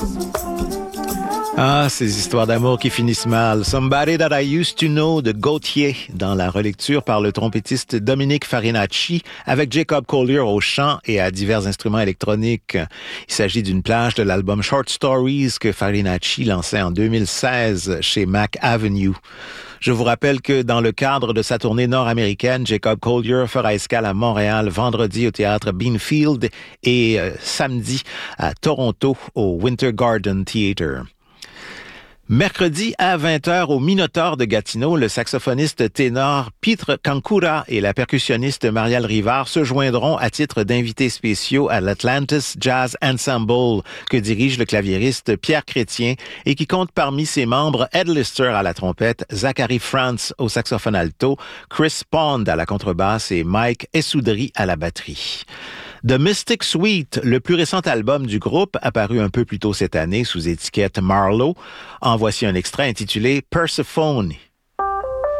Ah, ces histoires d'amour qui finissent mal. Somebody That I Used to Know de Gautier, dans la relecture par le trompettiste Dominique Farinacci, avec Jacob Collier au chant et à divers instruments électroniques. Il s'agit d'une plage de l'album Short Stories que Farinacci lançait en 2016 chez Mac Avenue. Je vous rappelle que dans le cadre de sa tournée nord-américaine, Jacob Collier fera escale à Montréal vendredi au théâtre Beanfield et samedi à Toronto au Winter Garden Theatre. Mercredi à 20h au Minotaure de Gatineau, le saxophoniste ténor Pitre Kankura et la percussionniste Marielle Rivard se joindront à titre d'invités spéciaux à l'Atlantis Jazz Ensemble que dirige le claviériste Pierre Chrétien et qui compte parmi ses membres Ed Lister à la trompette, Zachary France au saxophone alto, Chris Pond à la contrebasse et Mike Essoudry à la batterie. The Mystic Suite, le plus récent album du groupe, apparu un peu plus tôt cette année sous étiquette Marlowe. En voici un extrait intitulé Persephone.